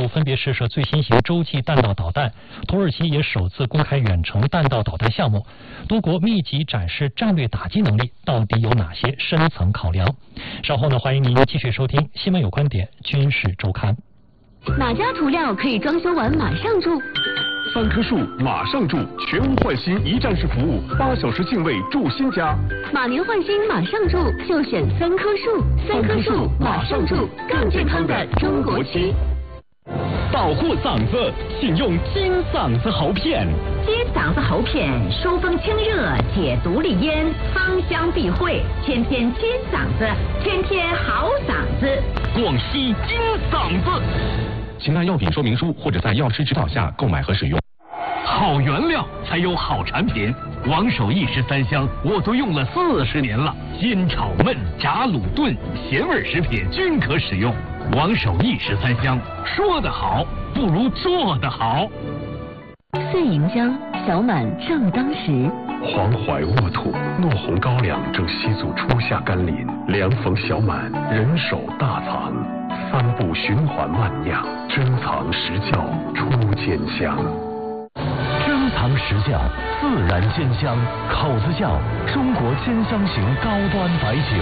分别试射最新型洲际弹道导弹，土耳其也首次公开远程弹道导弹项目，多国密集展示战略打击能力，到底有哪些深层考量？稍后呢，欢迎您继续收听《新闻有观点·军事周刊》。 哪家涂料可以装修完马上住？ 3棵树马上住，全屋换新一站式服务，8小时净位住新家。 马年换新马上住，就选3棵树。3棵树马上住，更健康的中国区。 保护嗓子，请用金嗓子喉片。 金嗓子喉片疏风清热，解毒利咽，芳香避秽，天天金嗓子，天天好嗓子。 广西金嗓子。 请按药品说明书或者在药师指导下购买和使用。 好原料才有好产品，王守义13香我都用了40年了，煎炒焖炸卤炖咸味食品均可使用。王守义13香，说得好不如做得好。 岁迎江，小满正当时。 黄淮沃土，糯红高粱正吸足初夏甘霖，凉逢小满，人手大藏，3步循环慢酿，珍藏实窖出煎香。 珍藏实窖，自然煎香，口子窖，中国煎香型高端白酒。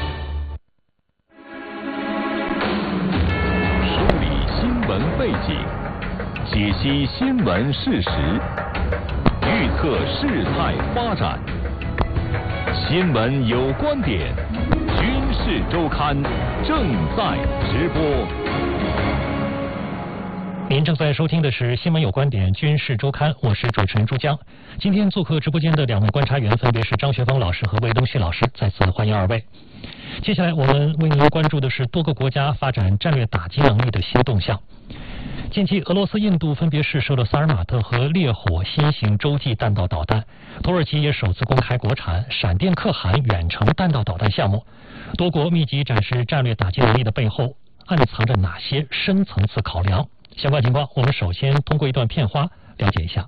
梳理新闻背景，解析新闻事实，预测事态发展。新闻有观点，军事周刊正在直播。 您正在收听的是《新闻有观点·军事周刊》，我是主持人朱江。今天做客直播间的2位观察员分别是张学峰老师和魏东旭老师，再次欢迎2位。接下来我们为您关注的是多个国家发展战略打击能力的新动向。近期，俄罗斯、印度分别试射了萨尔马特和烈火新型洲际弹道导弹，土耳其也首次公开国产闪电可汗远程弹道导弹项目。多国密集展示战略打击能力的背后，暗藏着哪些深层次考量？相关情况，我们首先通过一段片花了解一下。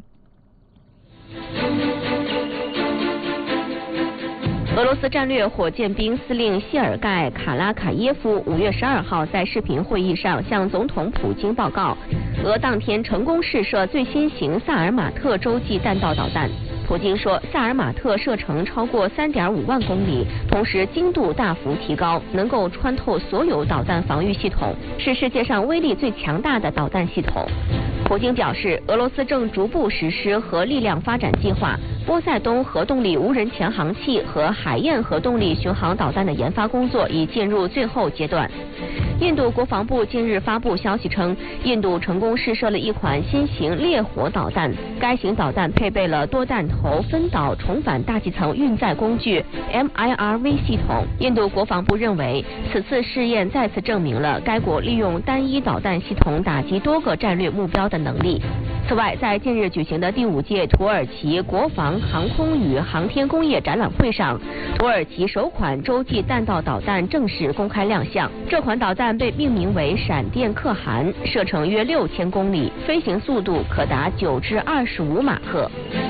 俄罗斯战略火箭兵司令谢尔盖·卡拉卡耶夫5月12号在视频会议上向总统普京报告，俄当天成功试射最新型萨尔马特洲际弹道导弹。普京说，萨尔马特射程超过3.5万公里，同时精度大幅提高，能够穿透所有导弹防御系统，是世界上威力最强大的导弹系统。普京表示，俄罗斯正逐步实施核力量发展计划，波塞冬核动力无人潜航器和海燕核动力巡航导弹的研发工作已进入最后阶段。印度国防部近日发布消息称，印度成功试射了一款新型烈火导弹，该型导弹配备了多弹头分导重返大气层运载工具 MIRV 系统。印度国防部认为，此次试验再次证明了该国利用单一导弹系统打击多个战略目标的能力。此外，在近日举行的第5届土耳其国防、航空与航天工业展览会上，土耳其首款洲际弹道导弹正式公开亮相。这款导弹被命名为闪电可汗，射程约6000公里，飞行速度可达9至25马赫。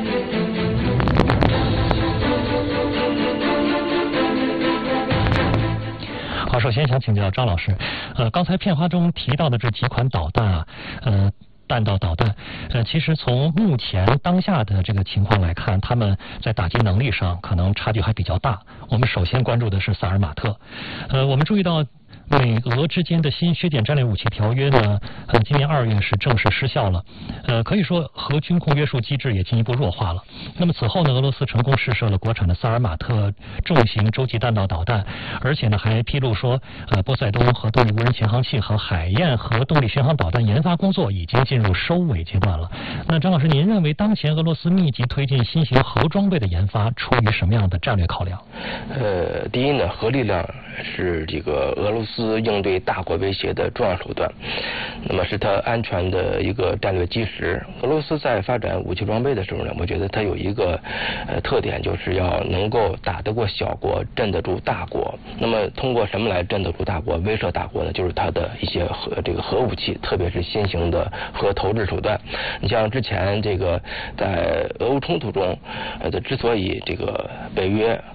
好，首先想请教张老师，刚才片花中提到的这几款导弹啊，弹道导弹，其实从目前当下的这个情况来看，他们在打击能力上可能差距还比较大。我们首先关注的是萨尔马特，我们注意到美俄之间的新削减战略武器条约呢，今年2月是正式失效了，可以说核军控约束机制也进一步弱化了。那么此后呢，俄罗斯成功试射了国产的萨尔马特重型洲际弹道导弹，而且呢还披露说，波塞冬核动力无人潜航器和海燕核动力巡航导弹研发工作已经进入收尾阶段了。那张老师，您认为当前俄罗斯密集推进新型核装备的研发，出于什么样的战略考量？ 第一呢，核力量是这个俄罗斯应对大国威胁的重要手段，那么是它安全的一个战略基石。俄罗斯在发展武器装备的时候呢，我觉得它有一个特点，就是要能够打得过小国，镇得住大国。那么通过什么来镇得住大国、威慑大国呢？就是它的一些核武器，特别是新型的核投掷手段。你像之前这个在俄乌冲突中，之所以这个北约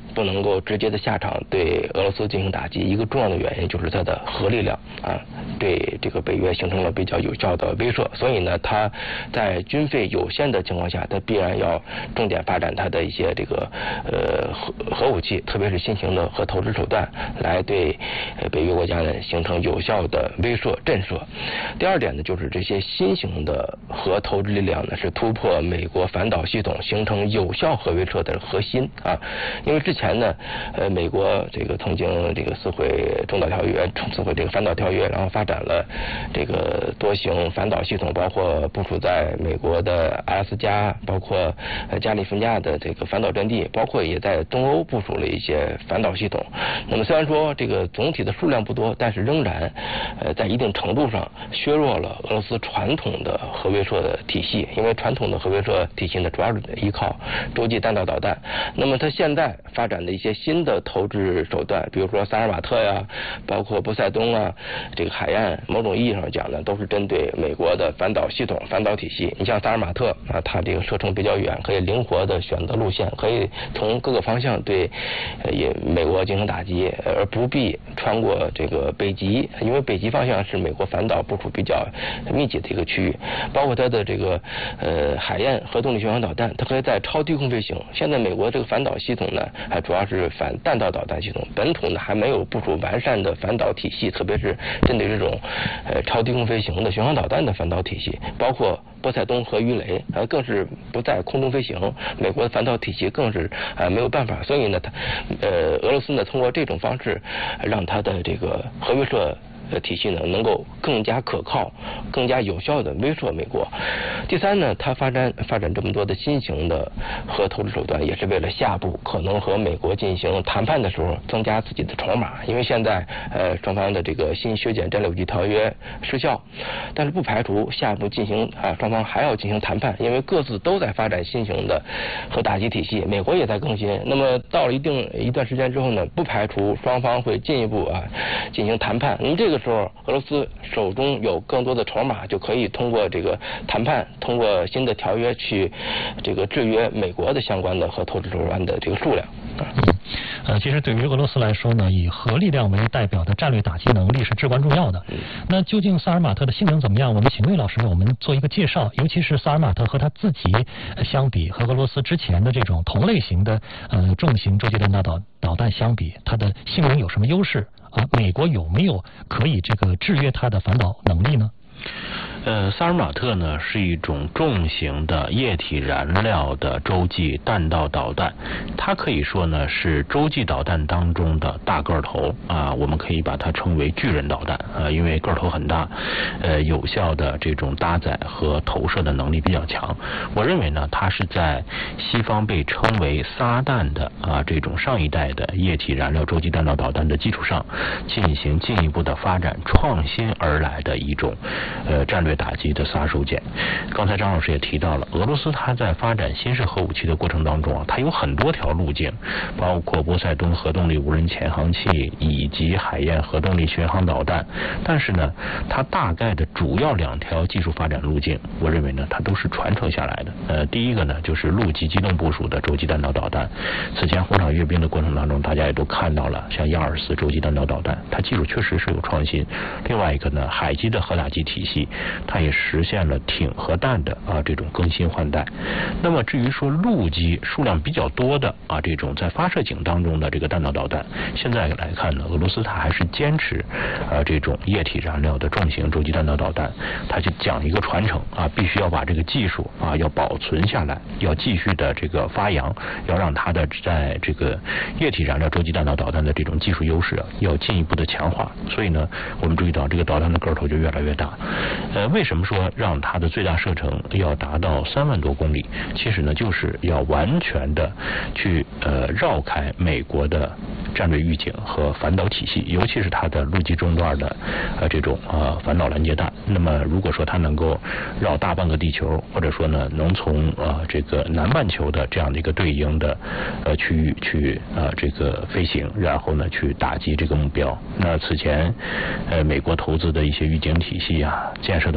不能够直接的下场对俄罗斯进行打击，一个重要的原因就是它的核力量对这个北约形成了比较有效的威慑。所以呢，它在军费有限的情况下，它必然要重点发展它的一些这个核武器，特别是新型的核投掷手段，来对北约国家呢形成有效的威慑震慑。第二点呢，就是这些新型的核投掷力量呢是突破美国反导系统，形成有效核威慑的核心因为之前呢，美国这个曾经这个撕毁中导条约，撕毁这个反导条约，然后发展了这个多型反导系统，包括部署在美国的阿拉斯加，包括加利福尼亚的这个反导阵地，包括也在东欧部署了一些反导系统。那么虽然说这个总体的数量不多，但是仍然在一定程度上削弱了俄罗斯传统的核威慑的体系，因为传统的核威慑体系呢主要是依靠洲际弹道导弹。那么它现在发展的一些新的投掷手段，比如说萨尔马特呀，包括波塞冬这个海岸，某种意义上讲呢，都是针对美国的反导系统、反导体系。你像萨尔马特它这个射程比较远，可以灵活的选择路线，可以从各个方向对美国进行打击，而不必穿过这个北极，因为北极方向是美国反导部署比较密集的一个区域。包括它的这个海燕核动力巡航导弹，它可以在超低空飞行。现在美国这个反导系统呢，还主要是反弹道导弹系统，本土呢还没有部署完善的反导体系，特别是针对这种超低空飞行的巡航导弹的反导体系，包括波塞冬和鱼雷更是不在空中飞行，美国的反导体系更是没有办法。所以呢，俄罗斯呢通过这种方式，让它的这个核威慑体系呢能够更加可靠、更加有效的威慑美国。第三呢，它发展这么多的新型的核投掷手段，也是为了下步可能和美国进行谈判的时候增加自己的筹码。因为现在双方的这个新削减战略武器条约失效，但是不排除下一步进行双方还要进行谈判，因为各自都在发展新型的核打击体系，美国也在更新。那么到了一段时间之后呢，不排除双方会进一步进行谈判。这个时候，俄罗斯手中有更多的筹码，就可以通过这个谈判，通过新的条约去这个制约美国的相关的核投掷手段的这个数量。 其实对于俄罗斯来说呢，以核力量为代表的战略打击能力是至关重要的。那究竟萨尔马特的性能怎么样？我们请魏老师给我们做一个介绍，尤其是萨尔马特和他自己相比，和俄罗斯之前的这种同类型的重型洲际弹道导弹相比，它的性能有什么优势？美国有没有可以这个制约它的反导能力呢？ 萨尔马特呢是一种重型的液体燃料的洲际弹道导弹，它可以说呢是洲际导弹当中的大个头我们可以把它称为巨人导弹因为个头很大，有效的这种搭载和投射的能力比较强。我认为呢，它是在西方被称为撒旦的这种上一代的液体燃料洲际弹道导弹的基础上，进行进一步的发展创新而来的一种战略打击的杀手锏。刚才张老师也提到了，俄罗斯它在发展新式核武器的过程当中它有很多条路径，包括波塞冬核动力无人潜航器以及海燕核动力巡航导弹。但是呢，它大概的主要2条技术发展路径，我认为呢，它都是传承下来的。第一个呢，就是陆基机动部署的洲际弹道导弹。此前红场阅兵的过程当中，大家也都看到了，像亚尔斯洲际弹道导弹，它技术确实是有创新。另外一个呢，海基的核打击体系，它也实现了挺核弹的这种更新换代。那么至于说陆基数量比较多的这种在发射井当中的这个弹道导弹，现在来看呢，俄罗斯它还是坚持这种液体燃料的重型洲际弹道导弹，它就讲一个传承必须要把这个技术要保存下来，要继续的这个发扬，要让它的在这个液体燃料洲际弹道导弹的这种技术优势要进一步的强化。所以呢，我们注意到这个导弹的个头就越来越大。为什么说让它的最大射程要达到3万多公里？其实呢，就是要完全的去绕开美国的战略预警和反导体系，尤其是它的陆基中段的这种反导拦截弹。那么如果说它能够绕大半个地球，或者说呢能从这个南半球的这样的一个对应的区域去这个飞行，然后呢去打击这个目标。那此前美国投资的一些预警体系建设的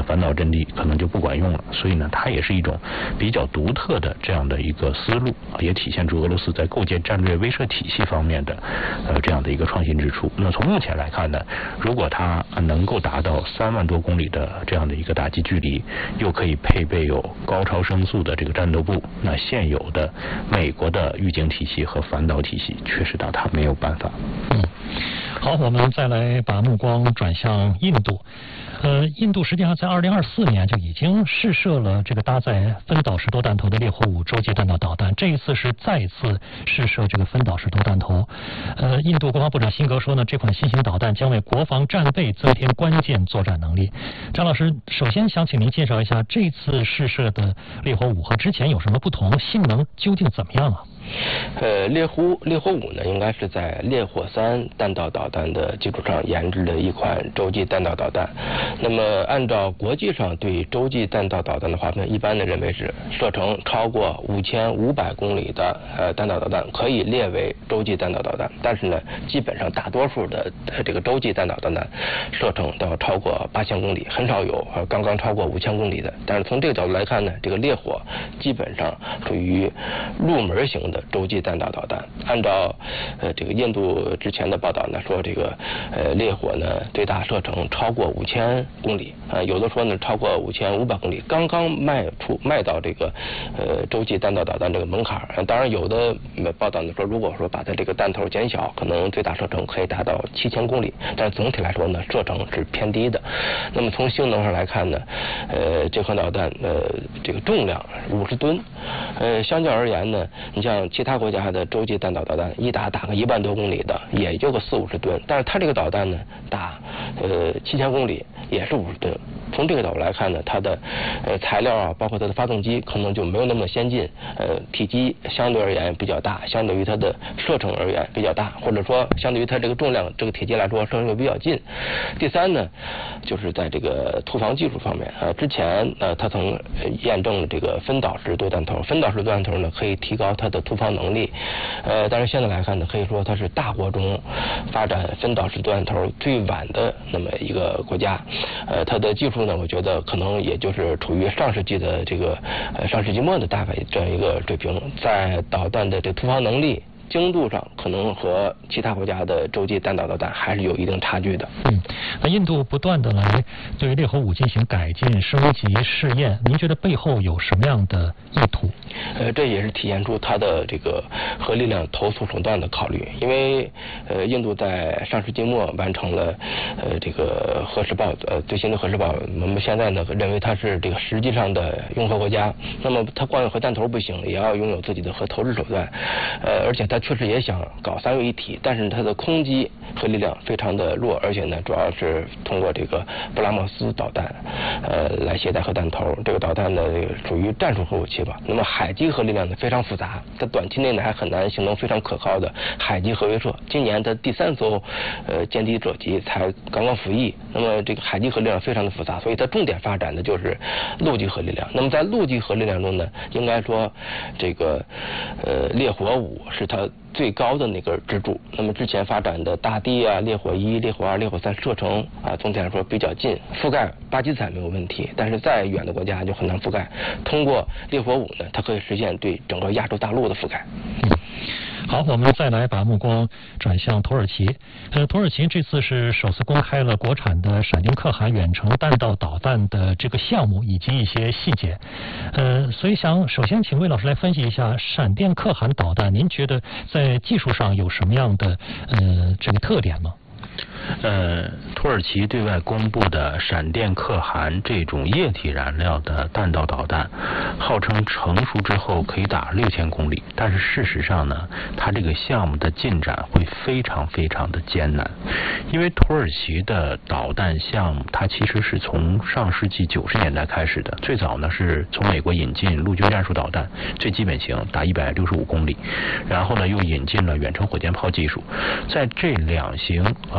反导阵地可能就不管用了。所以呢，它也是一种比较独特的这样的一个思路啊，也体现出俄罗斯在构建战略威慑体系方面的这样的一个创新之处。那从目前来看呢，如果它能够达到3万多公里的这样的一个打击距离，又可以配备有高超声速的这个战斗部，那现有的美国的预警体系和反导体系确实拿它没有办法。 好，我们再来把目光转向印度。印度实际上在2024年就已经试射了这个搭载分导式多弹头的烈火5洲际弹道导弹，这一次是再次试射这个分导式多弹头。印度国防部长辛格说呢，这款新型导弹将为国防战备增添关键作战能力。张老师，首先想请您介绍一下这次试射的烈火5和之前有什么不同，性能究竟怎么样啊？ 烈火5呢，应该是在烈火3弹道导弹的基础上研制的一款洲际弹道导弹。那么按照国际上对洲际弹道导弹的划分，一般的认为是射程超过5500公里的弹道导弹可以列为洲际弹道导弹。但是呢，基本上大多数的这个洲际弹道导弹射程都要超过8000公里，很少有刚刚超过5000公里的。但是从这个角度来看呢，这个烈火基本上属于入门型的洲际弹道导弹。按照这个印度之前的报道呢，说这个烈火呢最大射程超过5000公里，有的说呢超过5500公里，刚刚迈到这个洲际弹道导弹这个门槛。当然有的报道呢说，如果说把它这个弹头减小，可能最大射程可以达到7000公里，但总体来说呢射程是偏低的。那么从性能上来看呢，这款导弹这个重量50吨，相较而言呢，你像其他国家的洲际弹道导弹一打个1万多公里的也就个40-50吨，但是它这个导弹呢打7000公里也是50吨。从这个角度来看呢，它的材料啊，包括它的发动机可能就没有那么先进，体积相对而言比较大，相对于它的射程而言比较大，或者说相对于它这个重量这个体积来说，射程又比较近。第三呢，就是在这个突防技术方面之前它曾验证了这个分导式多弹头，分导式多弹头呢可以提高它的突防能力，但是现在来看呢，可以说它是大国中发展分导式多弹头最晚的那么一个国家，它的技术呢，我觉得可能也就是处于上世纪的这个上世纪末的大概这样一个水平，在导弹的这突防能力精度上，可能和其他国家的洲际弹道导弹还是有一定差距的。 那印度不断的来对烈火5进行改进、升级、试验，您觉得背后有什么样的意图？ 这也是体现出它的这个核力量投诉手段的考虑。因为印度在上世纪末完成了这个核试爆，最新的核试爆，我们现在呢认为它是这个实际上的拥核国家。那么它光有核弹头不行，也要拥有自己的核投掷手段，而且它确实也想搞3位一体，但是它的空基核力量非常的弱，而且呢主要是通过这个布拉莫斯导弹来携带核弹头。这个导弹呢属于战术核武器吧。那么海基核力量呢非常复杂，在短期内呢还很难形成非常可靠的海基核威慑。今年的第3艘歼敌者级才刚刚服役，那么这个海基核力量非常的复杂，所以它重点发展的就是陆基核力量。那么在陆基核力量中呢，应该说这个烈火5是它最高的那个支柱。那么之前发展的大地啊、烈火1、烈火2、烈火3射程总体来说比较近，覆盖巴基斯坦没有问题，但是再远的国家就很难覆盖。通过烈火5呢，它可以实现对整个亚洲大陆的覆盖。 好，我们再来把目光转向土耳其。土耳其这次是首次公开了国产的闪电可汗远程弹道导弹的这个项目以及一些细节。所以想首先请魏老师来分析一下闪电可汗导弹，您觉得在技术上有什么样的这个特点吗？ 土耳其对外公布的闪电可汗这种液体燃料的弹道导弹，号称成熟之后可以打6000公里，但是事实上呢，它这个项目的进展会非常非常的艰难，因为土耳其的导弹项目它其实是从上世纪90年代开始的，最早呢是从美国引进陆军战术导弹，最基本型打165公里，然后呢又引进了远程火箭炮技术，在这2型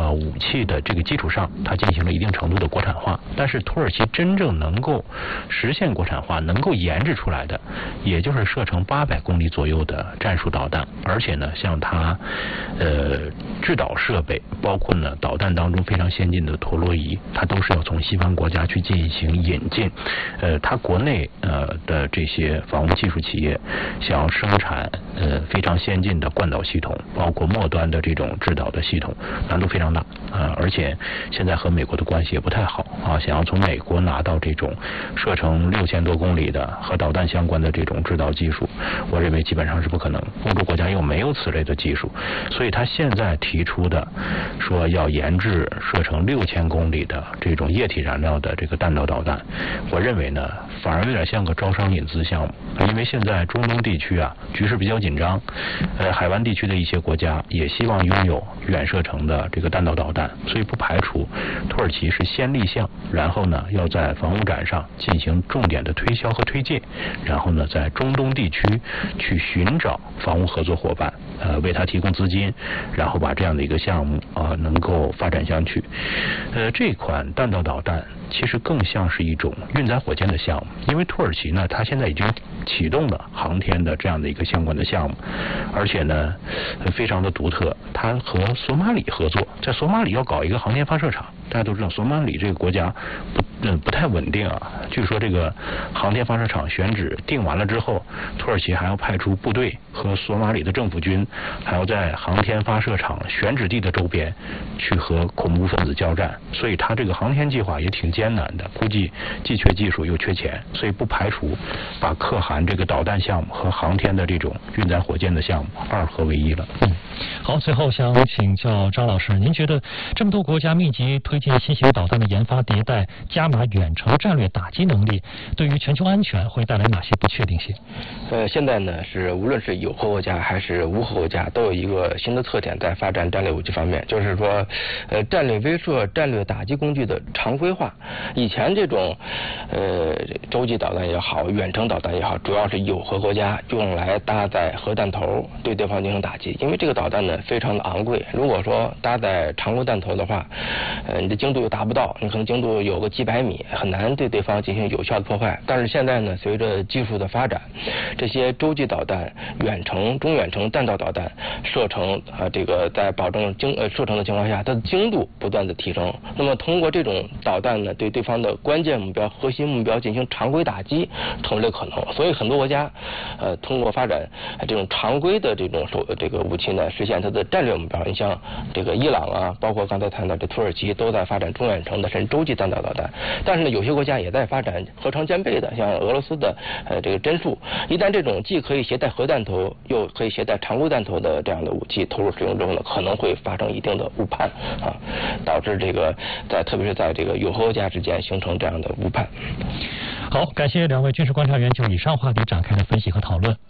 武器的这个基础上，它进行了一定程度的国产化。但是土耳其真正能够实现国产化、能够研制出来的，也就是射程800公里左右的战术导弹。而且呢，像它制导设备，包括呢导弹当中非常先进的陀螺仪，它都是要从西方国家去进行引进。它国内的这些防务技术企业想要生产非常先进的惯导系统，包括末端的这种制导的系统，难度非常大而且现在和美国的关系也不太好想要从美国拿到这种射程6000多公里的和导弹相关的这种制导技术，我认为基本上是不可能。欧洲国家又没有此类的技术，所以他现在提出的说要研制射程6000公里的这种液体燃料的这个弹道导弹，我认为呢反而有点像个招商引资项目。因为现在中东地区局势比较紧张，海湾地区的一些国家也希望拥有远射程的这个弹道导弹，所以不排除土耳其是先立项，然后呢要在防务展上进行重点的推销和推介，然后呢在中东地区去寻找防务合作伙伴，为他提供资金，然后把这样的一个项目能够发展下去。这款弹道导弹其实更像是一种运载火箭的项目，因为土耳其呢它现在已经启动了航天的这样的一个相关的项目，而且呢非常的独特，它和索马里合作，在索马里要搞一个航天发射场。大家都知道索马里这个国家不太稳定据说这个航天发射场选址定完了之后，土耳其还要派出部队和索马里的政府军，还要在航天发射场选址地的周边去和恐怖分子交战，所以他这个航天计划也挺艰难的，估计既缺技术又缺钱，所以不排除把可汗这个导弹项目和航天的这种运载火箭的项目二合为一了。 好，最后想请教张老师，您觉得这么多国家密集推进新型导弹的研发迭代，加码远程战略打击能力，对于全球安全会带来哪些不确定性？ 现在呢是无论是有核国家还是无核国家，都有一个新的特点在发展战略武器方面，就是说战略威慑、战略打击工具的常规化。以前这种洲际导弹也好，远程导弹也好，主要是有核国家用来搭载核弹头对对方进行打击，因为这个导弹呢非常的昂贵，如果说搭载常规弹头的话，你的精度又达不到，你可能精度有个几百米，很难对对方进行有效的破坏。但是现在呢，随着技术的发展，这些洲际导弹、远程、中远程弹道导弹射程这个在保证射程的情况下，它的精度不断的提升。那么通过这种导弹呢，对对方的关键目标、核心目标进行常规打击，成为了可能。所以很多国家通过发展这种常规的这种这个武器呢，实现它的战略目标。你像这个伊朗包括刚才谈到的土耳其，都在发展中远程的甚至洲际弹道导弹。但是呢，有些国家也在发展核常兼备的，像俄罗斯的这个真数。一旦这种既可以携带核弹头，又可以携带常规弹头的这样的武器投入使用之后呢，可能会发生一定的误判导致这个特别是在这个有核国家之间形成这样的误判。 好，感谢两位军事观察员就以上话题展开的分析和讨论。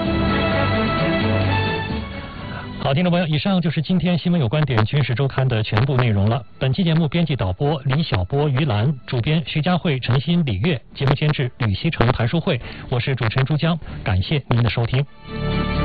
好，听众朋友，以上就是今天新闻有观点军事周刊的全部内容了。本期节目编辑导播李晓波、于兰，主编徐佳慧、陈鑫、李月，节目监制吕锡成、谭淑慧，我是主持人朱江，感谢您的收听。